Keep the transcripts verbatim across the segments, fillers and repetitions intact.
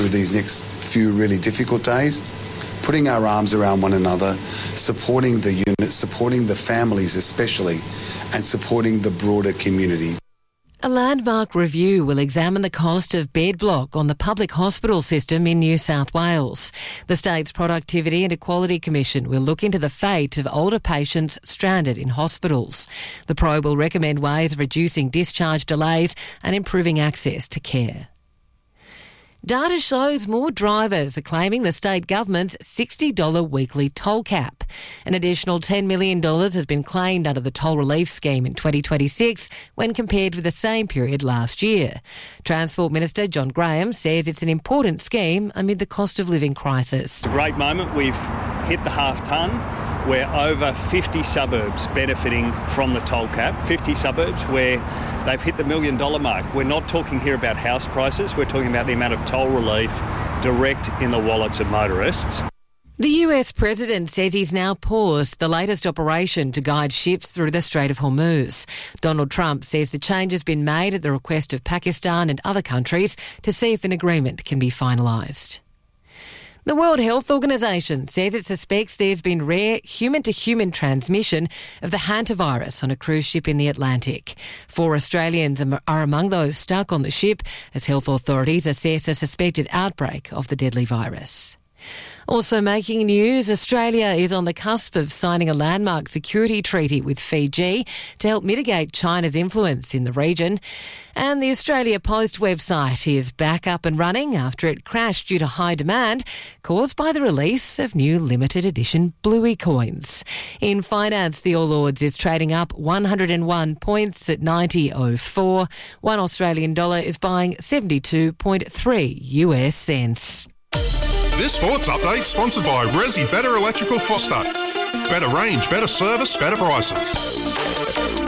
through these next few really difficult days, putting our arms around one another, supporting the unit, supporting the families especially, and supporting the broader community. A landmark review will examine the cost of bed block on the public hospital system in New South Wales. The state's Productivity and Equality Commission will look into the fate of older patients stranded in hospitals. The probe will recommend ways of reducing discharge delays and improving access to care. Data shows more drivers are claiming the state government's sixty dollars weekly toll cap. An additional ten million dollars has been claimed under the toll relief scheme in twenty twenty-six when compared with the same period last year. Transport Minister John Graham says it's an important scheme amid the cost of living crisis. It's a great moment. We've hit the half tonne. We're over fifty suburbs benefiting from the toll cap, fifty suburbs where they've hit the million dollar mark. We're not talking here about house prices, we're talking about the amount of toll relief direct in the wallets of motorists. The U S President says he's now paused the latest operation to guide ships through the Strait of Hormuz. Donald Trump says the change has been made at the request of Pakistan and other countries to see if an agreement can be finalised. The World Health Organization says it suspects there's been rare human-to-human transmission of the hantavirus on a cruise ship in the Atlantic. Four Australians are among those stuck on the ship as health authorities assess a suspected outbreak of the deadly virus. Also making news, Australia is on the cusp of signing a landmark security treaty with Fiji to help mitigate China's influence in the region. And the Australia Post website is back up and running after it crashed due to high demand caused by the release of new limited edition Bluey coins. In finance, the All Ords is trading up one hundred one points at ninety oh four. One Australian dollar is buying seventy-two point three U S cents. This sports update sponsored by Resi Better Electrical Foster. Better range, better service, better prices.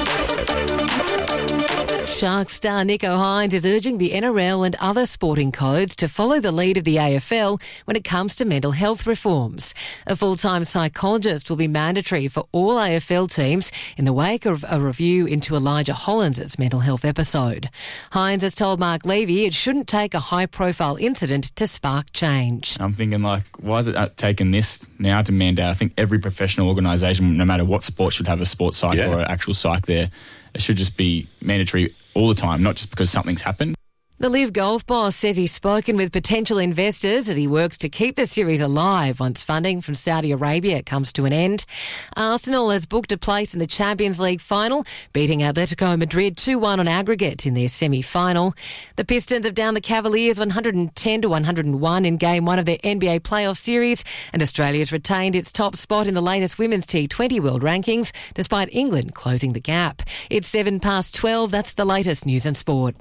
Sharks star Nico Hines is urging the N R L and other sporting codes to follow the lead of the A F L when it comes to mental health reforms. A full-time psychologist will be mandatory for all A F L teams in the wake of a review into Elijah Hollands' mental health episode. Hines has told Mark Levy it shouldn't take a high-profile incident to spark change. I'm thinking, like, why is it taking this now to mandate? I think every professional organisation, no matter what sport, should have a sports psych yeah. or an actual psych there. It should just be mandatory all the time, not just because something's happened. The Live Golf boss says he's spoken with potential investors as he works to keep the series alive once funding from Saudi Arabia comes to an end. Arsenal has booked a place in the Champions League final, beating Atletico Madrid two one on aggregate in their semi-final. The Pistons have downed the Cavaliers one hundred ten to one hundred one in game one of their N B A playoff series, and Australia's retained its top spot in the latest Women's T twenty World Rankings, despite England closing the gap. It's seven past twelve. That's the latest news and sport.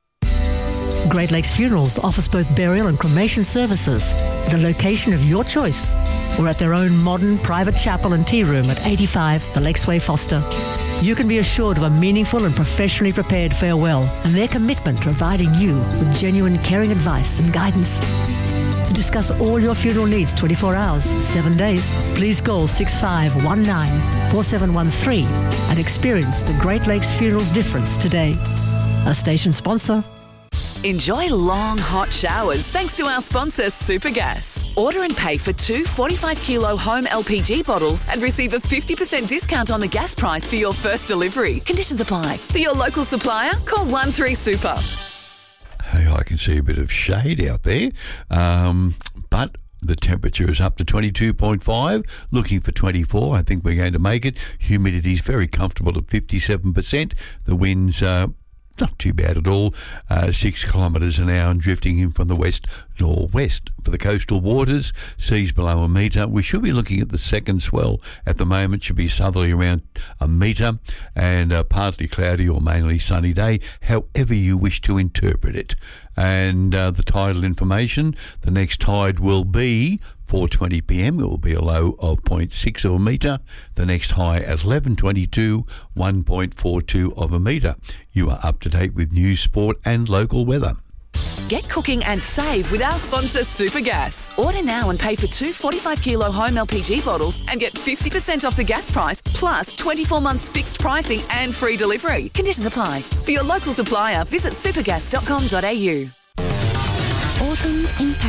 Great Lakes Funerals offers both burial and cremation services at a location of your choice or at their own modern private chapel and tea room at eighty-five The Lakesway Foster. You can be assured of a meaningful and professionally prepared farewell and their commitment to providing you with genuine caring advice and guidance. To discuss all your funeral needs twenty-four hours, seven days, please call six five one nine, four seven one three and experience the Great Lakes Funerals difference today. A station sponsor. Enjoy long, hot showers thanks to our sponsor, Supergas. Order and pay for two forty-five kilo home L P G bottles and receive a fifty percent discount on the gas price for your first delivery. Conditions apply. For your local supplier, call one three super. Hey, I can see a bit of shade out there, um, but the temperature is up to twenty-two point five, looking for twenty-four. I think we're going to make it. Humidity is very comfortable at fifty-seven percent. The wind's uh, not too bad at all, uh, six kilometres an hour and drifting in from the west northwest. For the coastal waters, seas below a metre. We should be looking at the second swell at the moment, should be southerly around a metre, and a partly cloudy or mainly sunny day, however you wish to interpret it. And uh, the tidal information, the next tide will be four twenty p m. It will be a low of zero point six of a metre. The next high at eleven twenty-two, one point four two of a metre. You are up to date with news, sport and local weather. Get cooking and save with our sponsor, Supergas. Order now and pay for two forty-five kilo home L P G bottles and get fifty percent off the gas price, plus twenty-four months fixed pricing and free delivery. Conditions apply. For your local supplier, visit supergas dot com dot a u. All food and